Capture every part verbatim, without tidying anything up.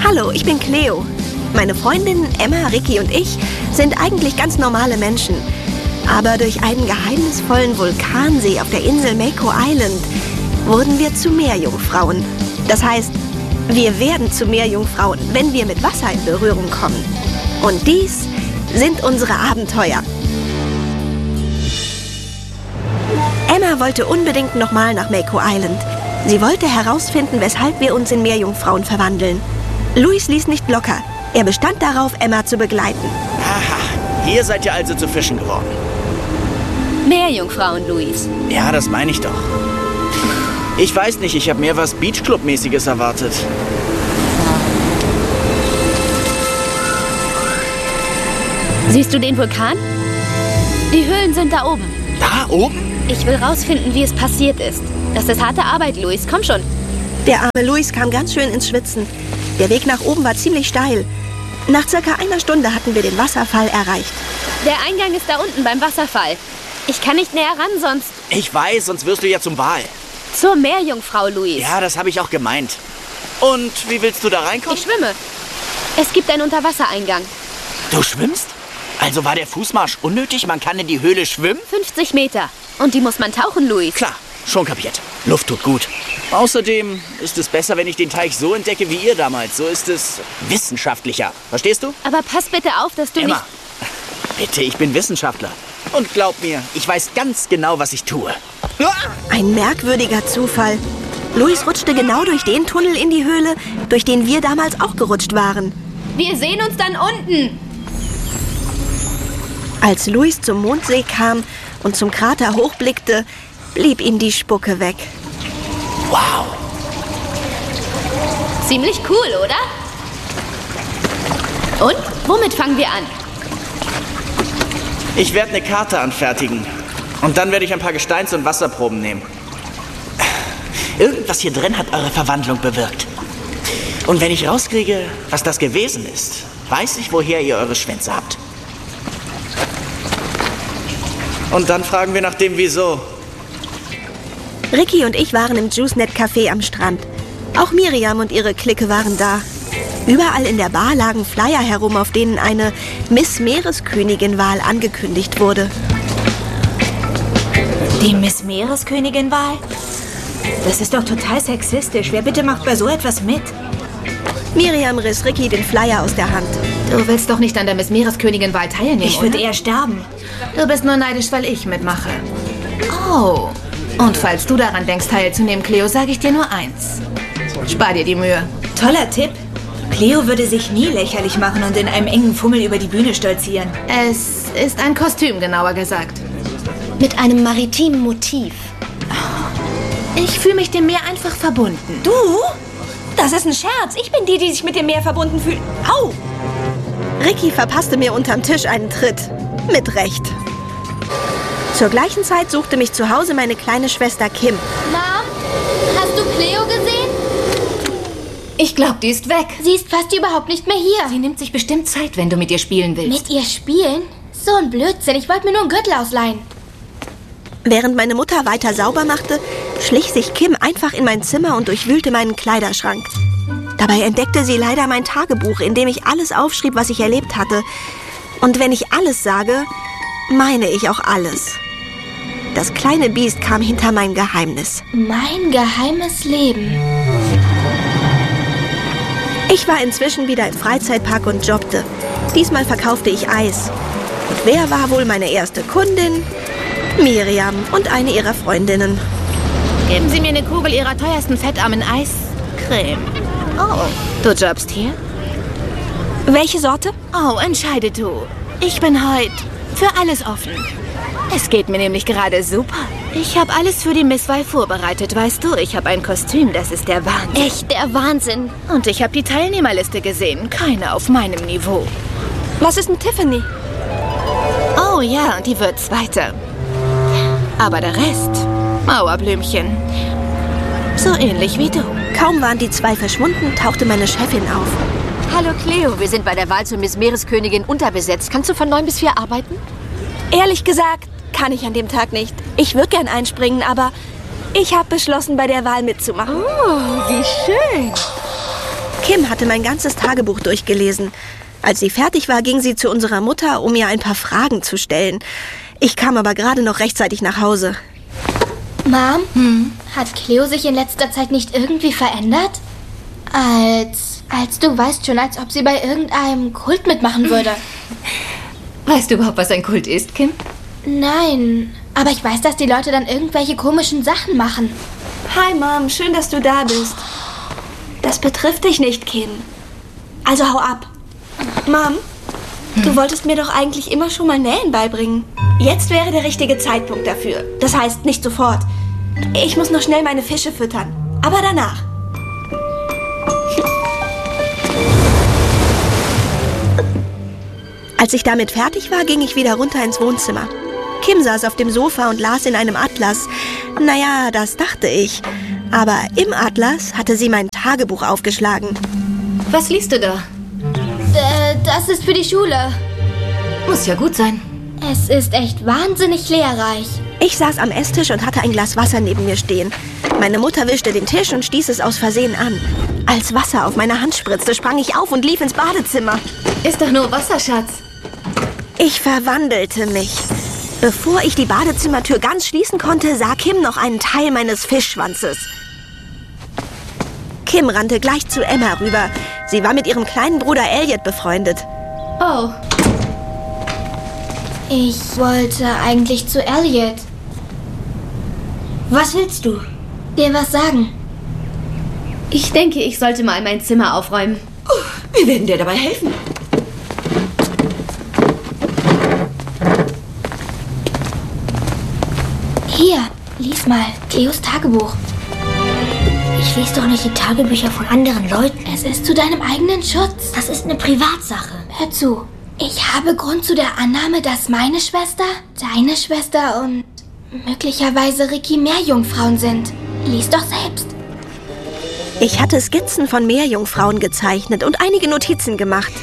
Hallo, ich bin Cleo. Meine Freundinnen Emma, Ricky und ich sind eigentlich ganz normale Menschen. Aber durch einen geheimnisvollen Vulkansee auf der Insel Mako Island wurden wir zu Meerjungfrauen. Das heißt, wir werden zu Meerjungfrauen, wenn wir mit Wasser in Berührung kommen. Und dies sind unsere Abenteuer. Emma wollte unbedingt nochmal nach Mako Island. Sie wollte herausfinden, weshalb wir uns in Meerjungfrauen verwandeln. Luis ließ nicht locker. Er bestand darauf, Emma zu begleiten. Haha, hier seid ihr also zu Fischen geworden. Meerjungfrauen, Luis. Ja, das meine ich doch. Ich weiß nicht, ich habe mehr was Beachclub-mäßiges erwartet. Siehst du den Vulkan? Die Höhlen sind da oben. Da oben? Ich will rausfinden, wie es passiert ist. Das ist harte Arbeit, Luis. Komm schon. Der arme Luis kam ganz schön ins Schwitzen. Der Weg nach oben war ziemlich steil. Nach circa einer Stunde hatten wir den Wasserfall erreicht. Der Eingang ist da unten beim Wasserfall. Ich kann nicht näher ran, sonst... Ich weiß, sonst wirst du ja zum Wal. Zur Meerjungfrau, Luis. Ja, das habe ich auch gemeint. Und wie willst du da reinkommen? Ich schwimme. Es gibt einen Unterwassereingang. Du schwimmst? Also war der Fußmarsch unnötig? Man kann in die Höhle schwimmen? fünfzig Meter. Und die muss man tauchen, Luis. Klar, schon kapiert. Luft tut gut. Außerdem ist es besser, wenn ich den Teich so entdecke wie ihr damals. So ist es wissenschaftlicher. Verstehst du? Aber pass bitte auf, dass du Emma, nicht... bitte, ich bin Wissenschaftler. Und glaub mir, ich weiß ganz genau, was ich tue. Ein merkwürdiger Zufall. Luis rutschte genau durch den Tunnel in die Höhle, durch den wir damals auch gerutscht waren. Wir sehen uns dann unten. Als Luis zum Mondsee kam und zum Krater hochblickte, blieb ihm die Spucke weg. Wow. Ziemlich cool, oder? Und? Womit fangen wir an? Ich werde eine Karte anfertigen. Und dann werde ich ein paar Gesteins- und Wasserproben nehmen. Irgendwas hier drin hat eure Verwandlung bewirkt. Und wenn ich rauskriege, was das gewesen ist, weiß ich, woher ihr eure Schwänze habt. Und dann fragen wir nach dem Wieso. Ricky und ich waren im JuiceNet Café am Strand. Auch Miriam und ihre Clique waren da. Überall in der Bar lagen Flyer herum, auf denen eine Miss Meereskönigin-Wahl angekündigt wurde. Die Miss Meereskönigin-Wahl? Das ist doch total sexistisch. Wer bitte macht bei so etwas mit? Miriam riss Ricky den Flyer aus der Hand. Du willst doch nicht an der Miss Meereskönigin-Wahl teilnehmen, Ich würde oder? eher sterben. Du bist nur neidisch, weil ich mitmache. Oh. Und falls du daran denkst, teilzunehmen, Cleo, sage ich dir nur eins. Spar dir die Mühe. Toller Tipp. Cleo würde sich nie lächerlich machen und in einem engen Fummel über die Bühne stolzieren. Es ist ein Kostüm, genauer gesagt. Mit einem maritimen Motiv. Ich fühle mich dem Meer einfach verbunden. Du? Das ist ein Scherz. Ich bin die, die sich mit dem Meer verbunden fühlt. Au! Ricky verpasste mir unterm Tisch einen Tritt. Mit Recht. Zur gleichen Zeit suchte mich zu Hause meine kleine Schwester Kim. Mom, hast du Cleo gesehen? Ich glaube, die ist weg. Sie ist fast überhaupt nicht mehr hier. Sie nimmt sich bestimmt Zeit, wenn du mit ihr spielen willst. Mit ihr spielen? So ein Blödsinn. Ich wollte mir nur einen Gürtel ausleihen. Während meine Mutter weiter sauber machte, schlich sich Kim einfach in mein Zimmer und durchwühlte meinen Kleiderschrank. Dabei entdeckte sie leider mein Tagebuch, in dem ich alles aufschrieb, was ich erlebt hatte. Und wenn ich alles sage, meine ich auch alles. Das kleine Biest kam hinter mein Geheimnis. Mein geheimes Leben. Ich war inzwischen wieder im Freizeitpark und jobbte. Diesmal verkaufte ich Eis. Und wer war wohl meine erste Kundin? Miriam und eine ihrer Freundinnen. Geben Sie mir eine Kugel Ihrer teuersten fettarmen Eiscreme. Oh, du jobbst hier? Welche Sorte? Oh, entscheide du. Ich bin heute für alles offen. Es geht mir nämlich gerade super. Ich habe alles für die Misswahl vorbereitet, weißt du. Ich habe ein Kostüm, das ist der Wahnsinn. Echt der Wahnsinn. Und ich habe die Teilnehmerliste gesehen. Keine auf meinem Niveau. Was ist denn Tiffany? Oh ja, die wird Zweite. Aber der Rest, Mauerblümchen. So ähnlich wie du. Kaum waren die zwei verschwunden, tauchte meine Chefin auf. Hallo Cleo, wir sind bei der Wahl zur Miss Meereskönigin unterbesetzt. Kannst du von neun bis vier arbeiten? Ehrlich gesagt, kann ich an dem Tag nicht. Ich würde gern einspringen, aber ich habe beschlossen, bei der Wahl mitzumachen. Oh, wie schön. Kim hatte mein ganzes Tagebuch durchgelesen. Als sie fertig war, ging sie zu unserer Mutter, um ihr ein paar Fragen zu stellen. Ich kam aber gerade noch rechtzeitig nach Hause. Mom, hm? Hat Cleo sich in letzter Zeit nicht irgendwie verändert? Als, als du weißt schon, als ob sie bei irgendeinem Kult mitmachen würde. Weißt du überhaupt, was ein Kult ist, Kim? Nein, aber ich weiß, dass die Leute dann irgendwelche komischen Sachen machen. Hi, Mom, schön, dass du da bist. Das betrifft dich nicht, Kim. Also hau ab. Mom, hm. du wolltest mir doch eigentlich immer schon mal Nähen beibringen. Jetzt wäre der richtige Zeitpunkt dafür. Das heißt, nicht sofort. Ich muss noch schnell meine Fische füttern. Aber danach. Als ich damit fertig war, ging ich wieder runter ins Wohnzimmer. Kim saß auf dem Sofa und las in einem Atlas. Naja, das dachte ich. Aber im Atlas hatte sie mein Tagebuch aufgeschlagen. Was liest du da? Äh, das ist für die Schule. Muss ja gut sein. Es ist echt wahnsinnig lehrreich. Ich saß am Esstisch und hatte ein Glas Wasser neben mir stehen. Meine Mutter wischte den Tisch und stieß es aus Versehen an. Als Wasser auf meine Hand spritzte, sprang ich auf und lief ins Badezimmer. Ist doch nur Wasser, Schatz. Ich verwandelte mich. Bevor ich die Badezimmertür ganz schließen konnte, sah Kim noch einen Teil meines Fischschwanzes. Kim rannte gleich zu Emma rüber. Sie war mit ihrem kleinen Bruder Elliot befreundet. Oh. Ich wollte eigentlich zu Elliot. Was willst du? Dir was sagen. Ich denke, ich sollte mal mein Zimmer aufräumen. Oh, wir werden dir dabei helfen. Hier, lies mal. Cleos Tagebuch. Ich lese doch nicht die Tagebücher von anderen Leuten. Es ist zu deinem eigenen Schutz. Das ist eine Privatsache. Hör zu. Ich habe Grund zu der Annahme, dass meine Schwester, deine Schwester und möglicherweise Ricky Meerjungfrauen sind. Lies doch selbst. Ich hatte Skizzen von Meerjungfrauen gezeichnet und einige Notizen gemacht.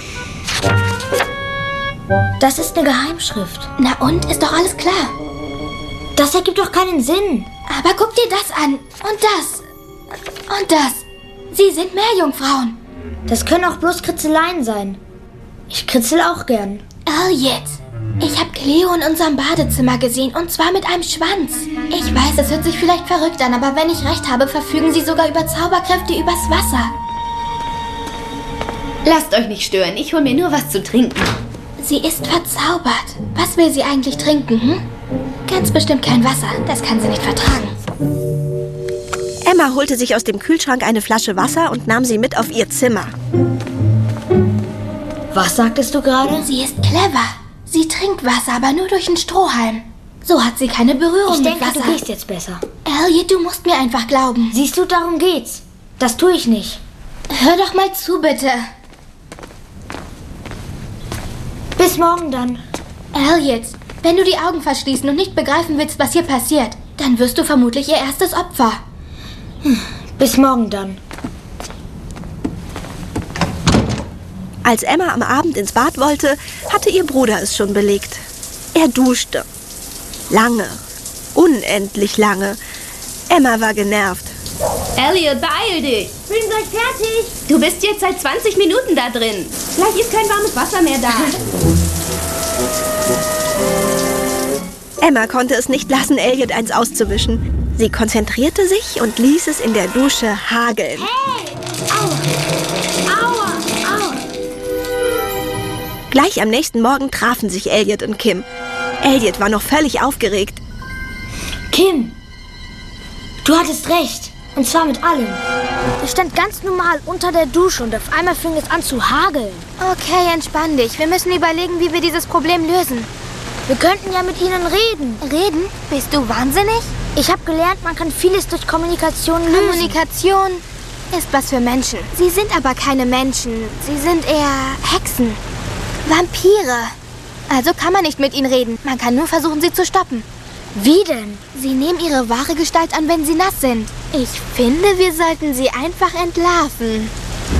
Das ist eine Geheimschrift. Na und? Ist doch alles klar. Das ergibt doch keinen Sinn. Aber guck dir das an. Und das. Und das. Sie sind Meerjungfrauen. Das können auch bloß Kritzeleien sein. Ich kritzel auch gern. Elliot, ich habe Cleo in unserem Badezimmer gesehen und zwar mit einem Schwanz. Ich weiß, es hört sich vielleicht verrückt an, aber wenn ich recht habe, verfügen sie sogar über Zauberkräfte übers Wasser. Lasst euch nicht stören, ich hol mir nur was zu trinken. Sie ist verzaubert. Was will sie eigentlich trinken, hm? Ganz bestimmt kein Wasser, das kann sie nicht vertragen. Emma holte sich aus dem Kühlschrank eine Flasche Wasser und nahm sie mit auf ihr Zimmer. Was sagtest du gerade? Sie ist clever. Sie trinkt Wasser, aber nur durch einen Strohhalm. So hat sie keine Berührung ich mit denke, Wasser. du gehst jetzt besser. Elliot, du musst mir einfach glauben. Siehst du, darum geht's. Das tue ich nicht. Hör doch mal zu, bitte. Bis morgen dann. Elliot, wenn du die Augen verschließen und nicht begreifen willst, was hier passiert, dann wirst du vermutlich ihr erstes Opfer. Hm. Bis morgen dann. Als Emma am Abend ins Bad wollte, hatte ihr Bruder es schon belegt. Er duschte. Lange. Unendlich lange. Emma war genervt. Elliot, beeil dich! Bin gleich fertig. Du bist jetzt seit zwanzig Minuten da drin. Gleich ist kein warmes Wasser mehr da. Emma konnte es nicht lassen, Elliot eins auszuwischen. Sie konzentrierte sich und ließ es in der Dusche hageln. Hey! Aua! Aua! Aua! Gleich am nächsten Morgen trafen sich Elliot und Kim. Elliot war noch völlig aufgeregt. Kim, du hattest recht. Und zwar mit allem. Ich stand ganz normal unter der Dusche und auf einmal fing es an zu hageln. Okay, entspann dich. Wir müssen überlegen, wie wir dieses Problem lösen. Wir könnten ja mit ihnen reden. Reden? Bist du wahnsinnig? Ich habe gelernt, man kann vieles durch Kommunikation lösen. Kommunikation ist was für Menschen. Sie sind aber keine Menschen. Sie sind eher Hexen. Vampire. Also kann man nicht mit ihnen reden. Man kann nur versuchen, sie zu stoppen. Wie denn? Sie nehmen ihre wahre Gestalt an, wenn sie nass sind. Ich finde, wir sollten sie einfach entlarven.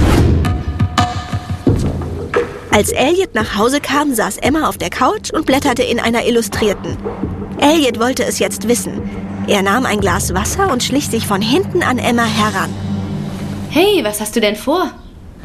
Als Elliot nach Hause kam, saß Emma auf der Couch und blätterte in einer Illustrierten. Elliot wollte es jetzt wissen. Er nahm ein Glas Wasser und schlich sich von hinten an Emma heran. Hey, was hast du denn vor?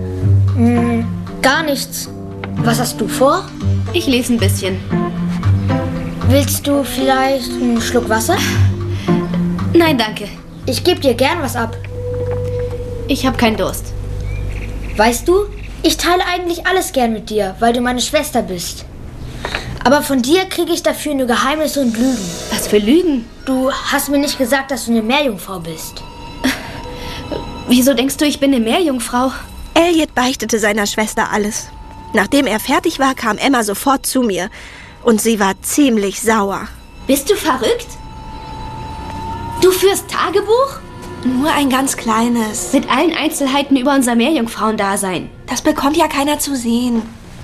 Hm, gar nichts. Was hast du vor? Ich lese ein bisschen. Willst du vielleicht einen Schluck Wasser? Nein, danke. Ich gebe dir gern was ab. Ich habe keinen Durst. Weißt du, ich teile eigentlich alles gern mit dir, weil du meine Schwester bist. Aber von dir kriege ich dafür nur Geheimnisse und Lügen. Was für Lügen? Du hast mir nicht gesagt, dass du eine Meerjungfrau bist. Wieso denkst du, ich bin eine Meerjungfrau? Elliot beichtete seiner Schwester alles. Nachdem er fertig war, kam Emma sofort zu mir. Und sie war ziemlich sauer. Bist du verrückt? Du führst Tagebuch? Nur ein ganz kleines. Mit allen Einzelheiten über unser Meerjungfrauendasein. Das bekommt ja keiner zu sehen.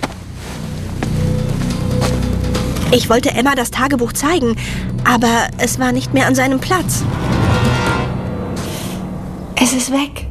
Ich wollte Emma das Tagebuch zeigen, aber es war nicht mehr an seinem Platz. Es ist weg.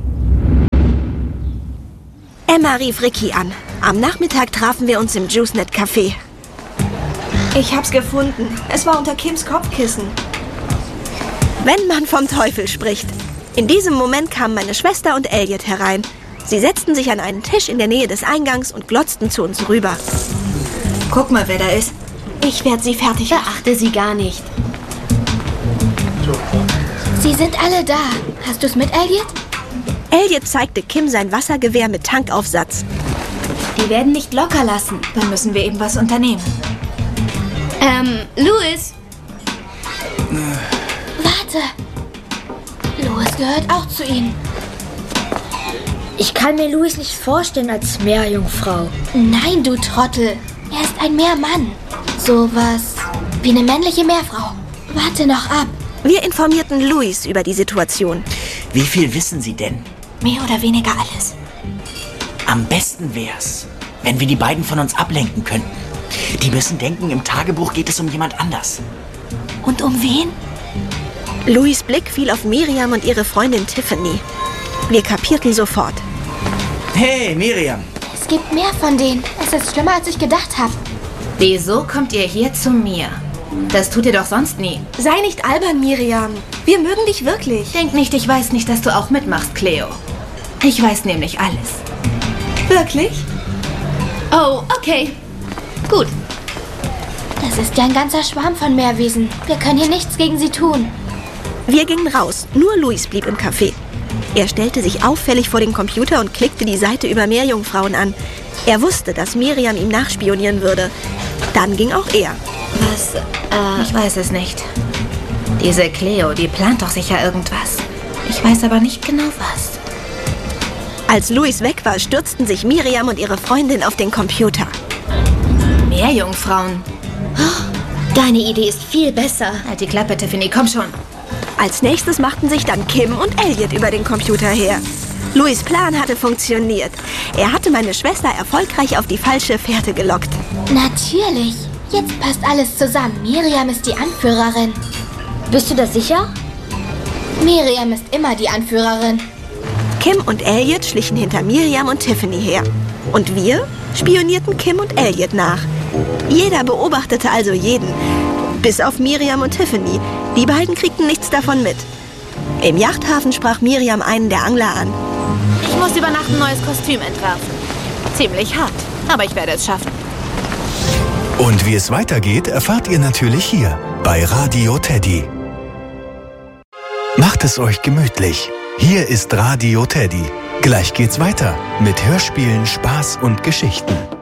Emma rief Ricky an. Am Nachmittag trafen wir uns im Juicenet Café. Ich hab's gefunden. Es war unter Kims Kopfkissen. Wenn man vom Teufel spricht. In diesem Moment kamen meine Schwester und Elliot herein. Sie setzten sich an einen Tisch in der Nähe des Eingangs und glotzten zu uns rüber. Guck mal, wer da ist. Ich werde sie fertig machen. Beachte sie gar nicht. Sie sind alle da. Hast du's mit, Elliot? Elliot zeigte Kim sein Wassergewehr mit Tankaufsatz. Die werden nicht locker lassen. Dann müssen wir eben was unternehmen. Ähm, Louis. Warte. Louis gehört auch zu ihnen. Ich kann mir Louis nicht vorstellen als Meerjungfrau. Nein, du Trottel. Er ist ein Meermann. Sowas wie eine männliche Meerfrau. Warte noch ab. Wir informierten Louis über die Situation. Wie viel wissen Sie denn? Mehr oder weniger alles. Am besten wär's, wenn wir die beiden von uns ablenken könnten. Die müssen denken, im Tagebuch geht es um jemand anders. Und um wen? Louis' Blick fiel auf Miriam und ihre Freundin Tiffany. Wir kapierten sofort. Hey, Miriam. Es gibt mehr von denen. Es ist schlimmer, als ich gedacht habe. Wieso kommt ihr hier zu mir? Das tut ihr doch sonst nie. Sei nicht albern, Miriam. Wir mögen dich wirklich. Denk nicht, ich weiß nicht, dass du auch mitmachst, Cleo. Ich weiß nämlich alles. Wirklich? Oh, okay. Gut. Das ist ja ein ganzer Schwarm von Meerwesen. Wir können hier nichts gegen sie tun. Wir gingen raus. Nur Louis blieb im Café. Er stellte sich auffällig vor den Computer und klickte die Seite über Meerjungfrauen an. Er wusste, dass Miriam ihm nachspionieren würde. Dann ging auch er. Was? Äh, ich weiß es nicht. Diese Cleo, die plant doch sicher irgendwas. Ich weiß aber nicht genau was. Als Louis weg war, stürzten sich Miriam und ihre Freundin auf den Computer. Meerjungfrauen. Deine Idee ist viel besser. Halt die Klappe, Tiffany, komm schon. Als nächstes machten sich dann Kim und Elliot über den Computer her. Louis' Plan hatte funktioniert. Er hatte meine Schwester erfolgreich auf die falsche Fährte gelockt. Natürlich. Jetzt passt alles zusammen. Miriam ist die Anführerin. Bist du da sicher? Miriam ist immer die Anführerin. Kim und Elliot schlichen hinter Miriam und Tiffany her. Und wir spionierten Kim und Elliot nach. Jeder beobachtete also jeden. Bis auf Miriam und Tiffany. Die beiden kriegten nichts davon mit. Im Yachthafen sprach Miriam einen der Angler an. Ich muss über Nacht ein neues Kostüm entwerfen. Ziemlich hart, aber ich werde es schaffen. Und wie es weitergeht, erfahrt ihr natürlich hier bei Radio Teddy. Macht es euch gemütlich. Hier ist Radio Teddy. Gleich geht's weiter mit Hörspielen, Spaß und Geschichten.